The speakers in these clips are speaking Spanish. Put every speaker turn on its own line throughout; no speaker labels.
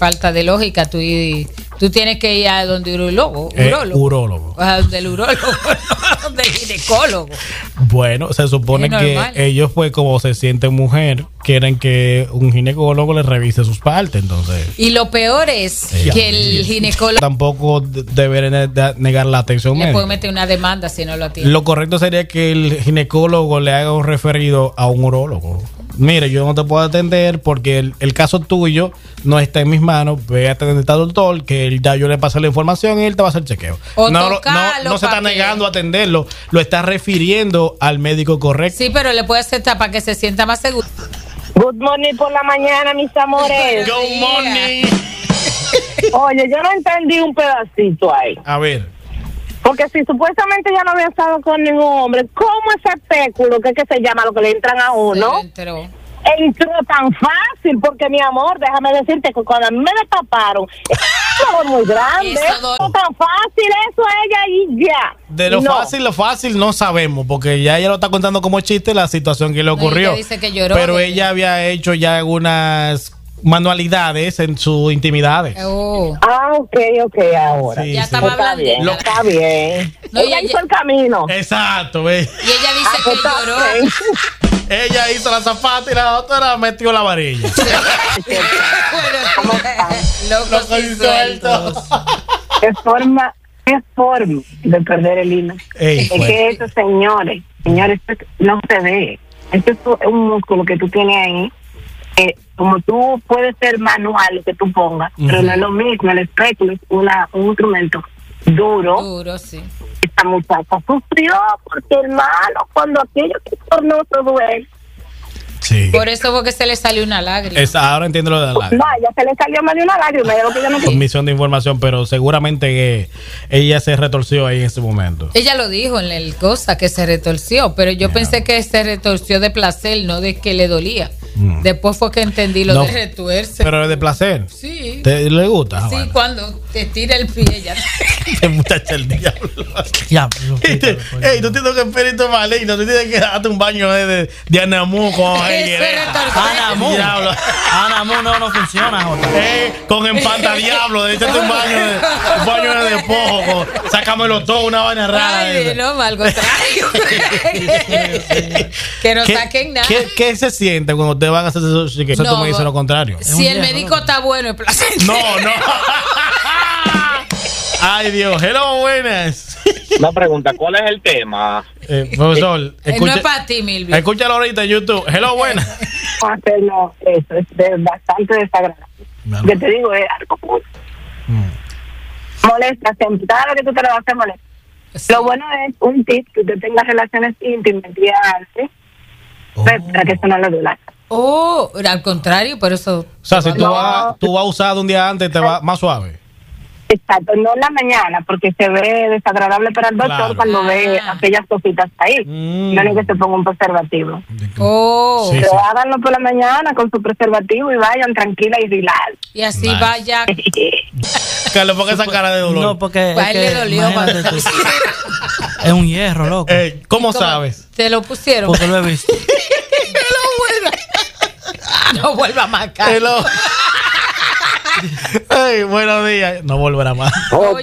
Falta de lógica, tú tienes que ir a donde urólogo. A donde el urólogo, no a donde el ginecólogo.
Bueno, se supone que ellos, pues, como se sienten mujer, quieren que un ginecólogo les revise sus partes, entonces.
Y lo peor es que el ginecólogo
tampoco debería negar la atención médica.
Le puede meter una demanda si no lo atiende.
Lo correcto sería que el ginecólogo le haga un referido a un urólogo. Mire, yo no te puedo atender porque el caso tuyo no está en mis manos. Ve a atender al doctor, que él ya yo le pasé la información y él te va a hacer chequeo. No se está negando a atenderlo, lo está refiriendo al médico correcto.
Sí, pero le puede hacer para que se sienta más seguro.
Good morning por la mañana, mis amores.
Good morning.
Oye, yo no entendí un pedacito ahí.
A ver.
Porque si supuestamente ya no había estado con ningún hombre, ¿cómo ese espéculo, que se llama, lo que le entran a uno? Entró tan fácil, porque mi amor, déjame decirte que cuando a mí me destaparon, es muy grande, tan fácil eso ella y ya.
De lo fácil no sabemos, porque ya ella lo está contando como chiste la situación que le ocurrió.
Ella dice que lloró,
pero ella había hecho ya algunas manualidades en sus intimidades.
Ok, ahora.
Sí, ya estaba hablando.
Está bien.
No,
ella hizo el camino.
Exacto, ¿ves?
Y ella dice que lloró.
Ella hizo la zapata y la otra metió la varilla.
Locos y sueltos.
¿Qué forma de perder el hilo? Es que eso, señores, esto no se ve. Esto es un músculo que tú tienes ahí. Como tú puedes ser manual lo que tú pongas, pero no es lo mismo. El espéculo es un instrumento duro, sí. Esta muchacha sufrió porque, hermano, cuando aquello que tornó se duele.
Sí.
Por eso fue que se le salió una lágrima.
Ahora entiendo lo de la lágrima.
No, ya se le salió más de una lágrima. Lo que yo no
Omisión de información, pero seguramente ella se retorció ahí en ese momento.
Ella lo dijo en el cosa, que se retorció, pero yo pensé que se retorció de placer, no de que le dolía. Después fue que entendí lo de retuerce.
Pero es de placer.
Sí.
¿Le gusta?
Sí, bueno. Cuando te tira el pie ya.
Te muchacha el diablo. Tú tienes que esperar maligno. Tú tienes que darte un baño de Anamú con
Anamú no funciona,
con empanta diablo. Échate un baño de despojo. Sácamelo todo, una vaina rara.
Ay, no, al contrario. Que no saquen nada.
¿Qué se siente cuando te van a hacer eso? Que eso tú me dices lo contrario.
Si el médico está bueno, es placentero.
No. Ay, Dios. Hello, buenas.
Una pregunta, ¿cuál es el tema?
Profesor,
no es para ti, Milvio.
Escúchalo ahorita en YouTube. Hello, buenas.
No, eso es bastante desagradable. Yo te digo, es algo molesta, claro que tú te lo vas a hacer molestar. Sí. Lo bueno es un tip, que usted tenga relaciones íntimas antes, para que eso no le duela.
Al contrario, por eso.
O sea, si tú vas a usar un día antes, te va más suave.
Exacto, no en la mañana, porque se ve desagradable para el doctor cuando ve aquellas cositas ahí. No es que se ponga un preservativo. Pero háganlo por la mañana con su preservativo y vayan tranquila y relax.
Y así vaya.
Carlos, ¿por qué esa cara de dolor?
No, porque
a él le dolió.
Es un hierro, loco.
¿Cómo sabes?
¿Te lo pusieron?
Porque lo he visto.
No vuelva más, Carlos.
Hey, buenos días. No volverá más.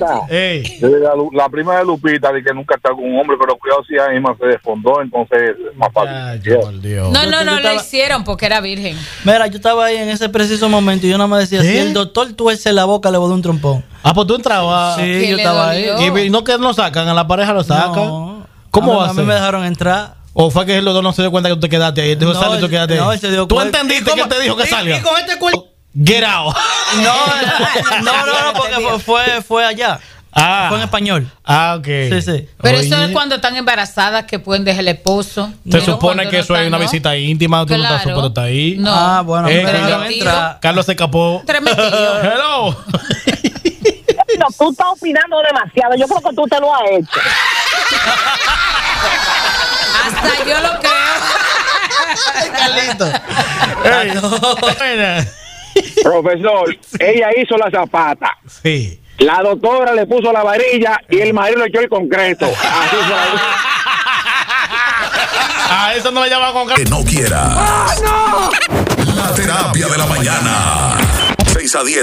La prima de Lupita dice que nunca está con un hombre, pero cuidado si ella misma se desfondó, entonces más fácil.
No lo hicieron porque era virgen.
Mira, yo estaba ahí en ese preciso momento y yo nada más decía, si el doctor tuerce la boca, le voy a dar un trompón.
Pues tú entrabas.
Sí, yo estaba ahí.
Y no que lo sacan, a la pareja lo sacan. No. ¿Cómo va a ser?
A mí me dejaron entrar.
¿O fue que el doctor no se dio cuenta que tú te quedaste ahí? Él dijo, sale y tú quedaste ahí.
No, él se dio
¿Tú entendiste que te dijo que salga?
Y con este culo.
Get out.
No, porque fue allá. Fue en español.
Ok.
Sí.
Pero eso es cuando están embarazadas que pueden dejar el esposo.
Se supone que eso es una visita íntima. Tú no estás supuesto estar ahí.
No.
Bueno.
Carlos se escapó. Hello.
No, tú estás opinando demasiado. Yo creo que tú te lo has hecho.
Hasta yo lo creo.
Carlito.
Profesor, ella hizo la zapata.
Sí.
La doctora le puso la varilla y el marido le echó el concreto. Así fue.
A eso no le llaman con
que no quiera.
¡No!
La terapia de la mañana. 6 a 10.